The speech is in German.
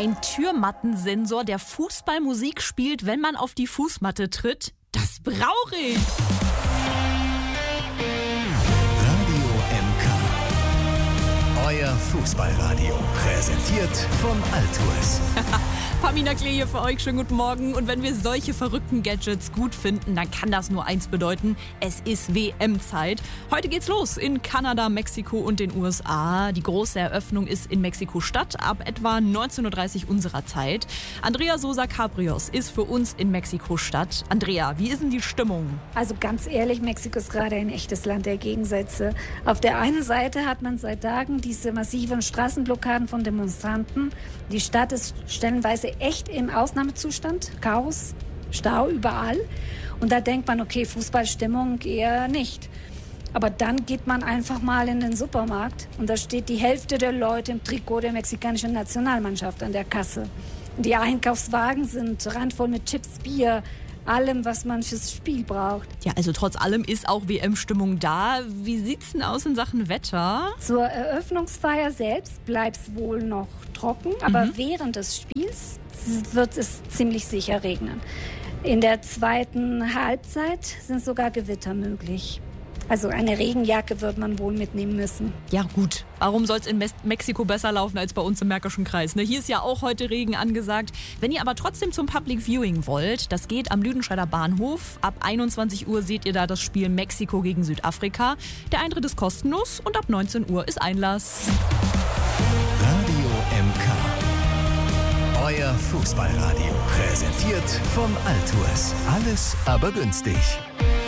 Ein Türmattensensor, der Fußballmusik spielt, wenn man auf die Fußmatte tritt. Das brauche ich. Radio MK. Euer Fußballradio. Präsentiert von Altours. Pamina Klee hier für euch. Schönen guten Morgen. Und wenn wir solche verrückten Gadgets gut finden, dann kann das nur eins bedeuten. Es ist WM-Zeit. Heute geht's los in Kanada, Mexiko und den USA. Die große Eröffnung ist in Mexiko-Stadt ab etwa 19:30 Uhr unserer Zeit. Andrea Sosa-Cabrios ist für uns in Mexiko-Stadt. Andrea, wie ist denn die Stimmung? Also ganz ehrlich, Mexiko ist gerade ein echtes Land der Gegensätze. Auf der einen Seite hat man seit Tagen diese massiven Straßenblockaden von Demonstranten. Die Stadt ist stellenweise echt im Ausnahmezustand. Chaos, Stau überall. Und da denkt man, okay, Fußballstimmung eher nicht. Aber dann geht man einfach mal in den Supermarkt und da steht die Hälfte der Leute im Trikot der mexikanischen Nationalmannschaft an der Kasse. Die Einkaufswagen sind randvoll mit Chips, Bier, allem, was man fürs Spiel braucht. Ja, also trotz allem ist auch WM-Stimmung da. Wie sieht's denn aus in Sachen Wetter? Zur Eröffnungsfeier selbst bleibt es wohl noch trocken, aber während des Spiels wird es ziemlich sicher regnen. In der zweiten Halbzeit sind sogar Gewitter möglich. Also eine Regenjacke wird man wohl mitnehmen müssen. Ja gut, warum soll es in Mexiko besser laufen als bei uns im Märkischen Kreis? Ne? Hier ist ja auch heute Regen angesagt. Wenn ihr aber trotzdem zum Public Viewing wollt, das geht am Lüdenscheider Bahnhof. Ab 21 Uhr seht ihr da das Spiel Mexiko gegen Südafrika. Der Eintritt ist kostenlos und ab 19 Uhr ist Einlass. Radio MK. Euer Fußballradio. Präsentiert von Altours. Alles aber günstig.